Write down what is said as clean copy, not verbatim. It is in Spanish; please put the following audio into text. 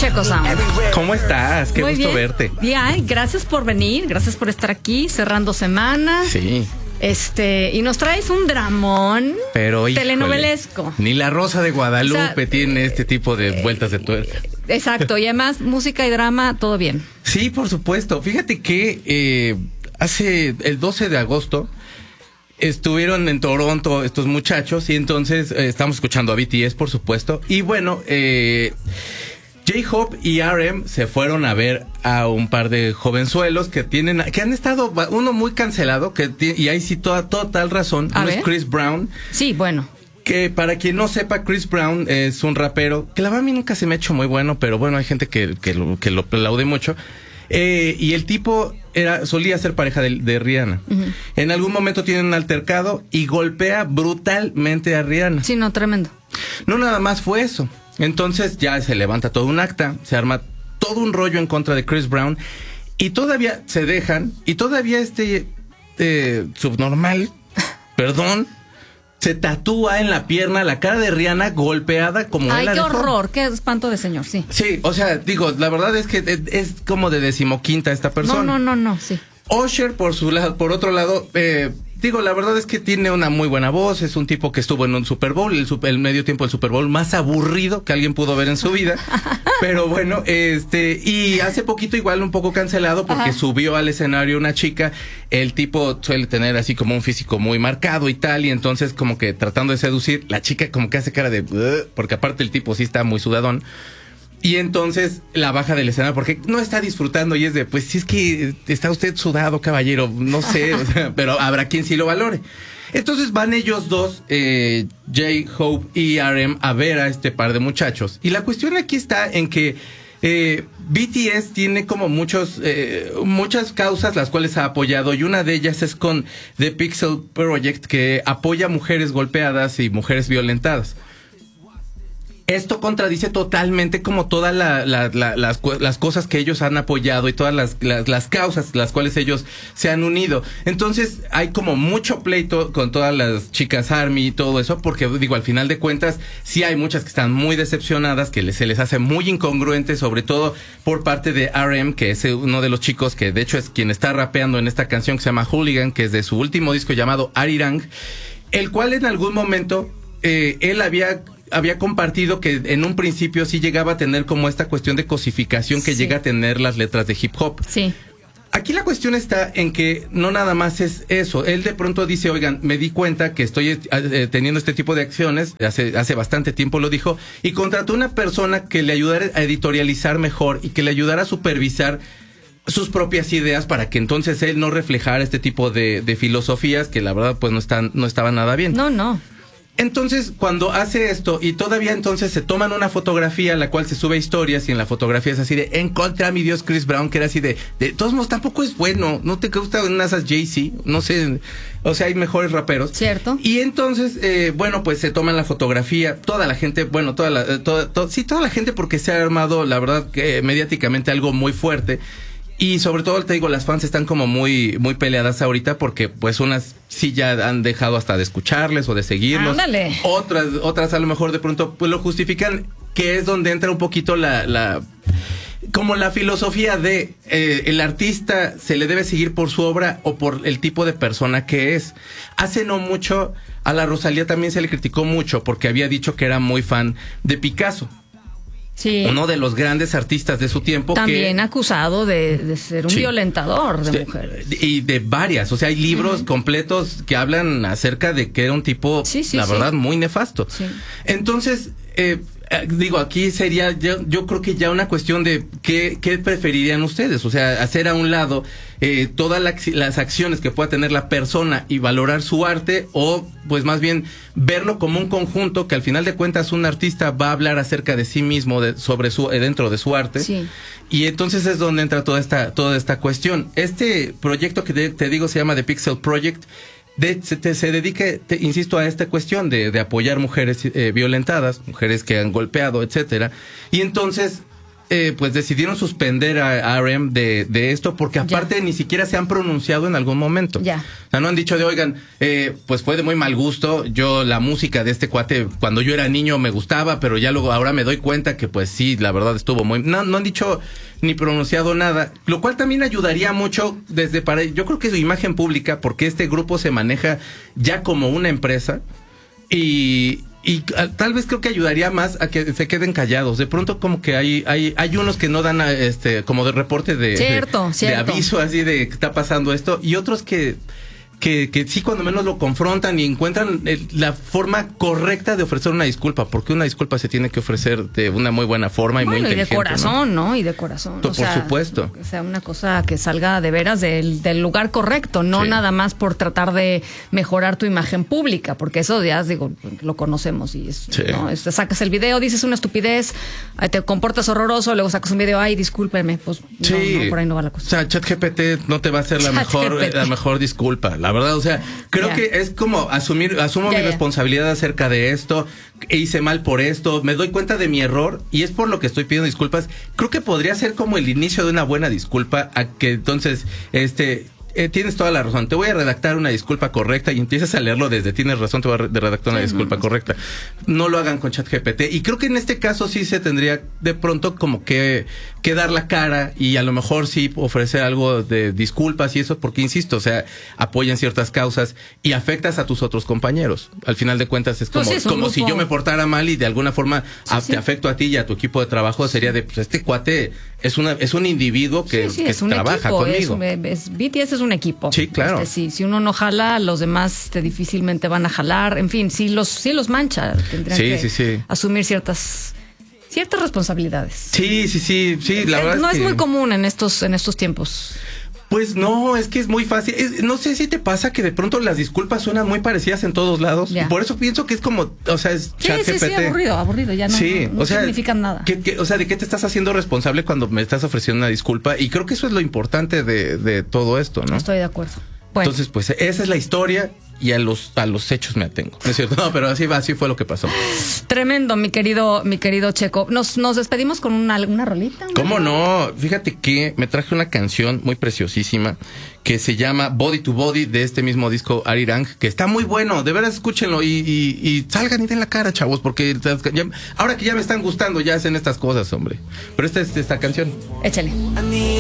Checo Sound. ¿Cómo estás? Qué Muy gusto bien. verte. Bien, gracias por venir, gracias por estar aquí, cerrando semana. Sí. Y nos traes un dramón Pero híjole, telenovelesco. ni la Rosa de Guadalupe O sea, tiene este tipo de vueltas de tuerca. Exacto, y además música y drama, todo bien. Sí, por supuesto. Fíjate que hace el 12 de agosto estuvieron en Toronto estos muchachos y entonces estamos escuchando a BTS, por supuesto. Y bueno, J-Hope y RM se fueron a ver a un par de jovenzuelos que han estado, uno muy cancelado, y ahí sí total razón, uno es Chris Brown. Sí, bueno. Que para quien no sepa, Chris Brown es un rapero que la verdad a mí nunca se me ha hecho muy bueno, pero bueno, hay gente que lo aplaude mucho. Y el tipo solía ser pareja de Rihanna. Uh-huh. En algún momento tienen un altercado y golpea brutalmente a Rihanna. Sí, no, tremendo. No nada más fue eso. Entonces ya se levanta todo un acta, se arma todo un rollo en contra de Chris Brown y todavía se dejan y todavía subnormal, perdón, se tatúa en la pierna la cara de Rihanna golpeada como él la dejó. Ay, qué horror, qué espanto de señor, sí. Sí, o sea, digo, la verdad es que es como de 15ª esta persona. No, sí. Usher, por otro lado, digo, la verdad es que tiene una muy buena voz, es un tipo que estuvo en un Super Bowl, el medio tiempo del Super Bowl más aburrido que alguien pudo ver en su vida, pero bueno, y hace poquito igual un poco cancelado porque subió al escenario una chica, el tipo suele tener así como un físico muy marcado y tal, y entonces como que tratando de seducir, la chica como que hace cara de, porque aparte el tipo sí está muy sudadón. Y entonces la baja del escenario porque no está disfrutando y es de, pues si es que está usted sudado, caballero, no sé, o sea, pero habrá quien sí lo valore. Entonces van ellos dos, J-Hope y RM, a ver a este par de muchachos. Y la cuestión aquí está en que BTS tiene como muchas causas las cuales ha apoyado y una de ellas es con The Pixel Project, que apoya a mujeres golpeadas y mujeres violentadas. Esto contradice totalmente como todas las cosas que ellos han apoyado y todas las causas las cuales ellos se han unido. Entonces hay como mucho pleito con todas las chicas ARMY y todo eso, porque digo, al final de cuentas sí hay muchas que están muy decepcionadas, que se les hace muy incongruente, sobre todo por parte de RM, que es uno de los chicos que de hecho es quien está rapeando en esta canción que se llama Hooligan, que es de su último disco llamado Arirang, el cual en algún momento él había compartido que en un principio sí llegaba a tener como esta cuestión de cosificación que llega a tener las letras de hip hop. Sí. Aquí la cuestión está en que no nada más es eso. Él de pronto dice, oigan, me di cuenta que estoy teniendo este tipo de acciones, hace bastante tiempo lo dijo, y contrató una persona que le ayudara a editorializar mejor y que le ayudara a supervisar sus propias ideas para que entonces él no reflejara este tipo de filosofías que la verdad pues no estaban nada bien. No. Entonces, cuando hace esto y todavía entonces se toman una fotografía, la cual se sube a historias y en la fotografía es así de, en contra mi Dios Chris Brown, que era así de todos modos tampoco es bueno, no te gusta una de esas Jay-Z, no sé, o sea, hay mejores raperos. Cierto. Y entonces, bueno, pues se toman la fotografía, toda la gente, bueno, toda la gente porque se ha armado, la verdad, que mediáticamente algo muy fuerte. Y sobre todo, te digo, las fans están como muy peleadas ahorita porque pues unas sí ya han dejado hasta de escucharles o de seguirlos. Ándale. Otras a lo mejor de pronto pues lo justifican, que es donde entra un poquito como la filosofía de el artista se le debe seguir por su obra o por el tipo de persona que es. Hace no mucho a la Rosalía también se le criticó mucho porque había dicho que era muy fan de Picasso. Sí. Uno de los grandes artistas de su tiempo. También acusado de ser un violentador de mujeres. Y de varias. O sea, hay libros completos que hablan acerca de que era un tipo, la verdad, muy nefasto. Sí. Entonces, digo, aquí sería, yo creo que ya una cuestión de qué preferirían ustedes. O sea, hacer a un lado todas las acciones que pueda tener la persona y valorar su arte, o pues más bien verlo como un conjunto que al final de cuentas un artista va a hablar acerca de sí mismo dentro de su arte. Sí. Y entonces es donde entra toda esta cuestión. Este proyecto que te digo se llama The Pixel Project. Se dedica, insisto, a esta cuestión de apoyar mujeres violentadas, mujeres que han golpeado, etcétera. Y entonces pues decidieron suspender a RM de esto porque aparte ni siquiera se han pronunciado en algún momento. Ya. O sea, no han dicho oigan, pues fue de muy mal gusto. Yo la música de este cuate cuando yo era niño me gustaba, pero ya luego ahora me doy cuenta que pues sí, la verdad estuvo muy... No han dicho ni pronunciado nada, lo cual también ayudaría mucho yo creo que su imagen pública, porque este grupo se maneja ya como una empresa y tal vez creo que ayudaría más a que se queden callados. De pronto como que hay unos que no dan como de reporte de aviso así de que está pasando esto y otros que sí cuando menos lo confrontan y encuentran la forma correcta de ofrecer una disculpa, porque una disculpa se tiene que ofrecer de una muy buena forma y muy inteligente. Y de corazón, ¿no? Y de corazón. Por supuesto. Que sea una cosa que salga de veras del lugar correcto, no nada más por tratar de mejorar tu imagen pública, porque eso ya, digo, lo conocemos y ¿no? Sacas el video, dices una estupidez, te comportas horroroso, luego sacas un video, ay, discúlpeme, pues no, por ahí no va la cosa. O sea, ChatGPT no te va a hacer la mejor disculpa, la verdad, o sea, creo que es como asumo mi responsabilidad acerca de esto, hice mal por esto, me doy cuenta de mi error y es por lo que estoy pidiendo disculpas. Creo que podría ser como el inicio de una buena disculpa a que entonces, tienes toda la razón, te voy a redactar una disculpa correcta y empiezas a leerlo desde tienes razón, te voy a redactar una disculpa correcta. No lo hagan con ChatGPT y creo que en este caso sí se tendría de pronto como que dar la cara y a lo mejor sí ofrecer algo de disculpas y eso, porque insisto, o sea, apoyan ciertas causas y afectas a tus otros compañeros. Al final de cuentas es como si yo me portara mal y de alguna forma te afecto a ti y a tu equipo de trabajo, sería de, pues este cuate es un individuo que trabaja conmigo. BTS es un equipo. Sí, claro. Si uno no jala, los demás difícilmente van a jalar. En fin, si los mancha, tendrían que asumir ciertas responsabilidades. Sí, la verdad no es muy común en estos tiempos. Pues no, es que es muy fácil. No sé si te pasa que de pronto las disculpas suenan muy parecidas en todos lados. Ya. Por eso pienso que es como, o sea, es ChatGPT. Sí, aburrido, ya no significan nada. O sea, ¿de qué te estás haciendo responsable cuando me estás ofreciendo una disculpa? Y creo que eso es lo importante de todo esto, ¿no? Estoy de acuerdo. Bueno. Entonces, pues esa es la historia y a los hechos me atengo. ¿No es cierto? No, pero así fue lo que pasó. Tremendo, mi querido Checo. Nos despedimos con una rolita. ¿Cómo no? Fíjate que me traje una canción muy preciosísima que se llama Body to Body de este mismo disco Arirang, que está muy bueno. De veras, escúchenlo y salgan y den la cara, chavos, porque ahora que ya me están gustando, ya hacen estas cosas, hombre. Pero esta es esta canción. Échale.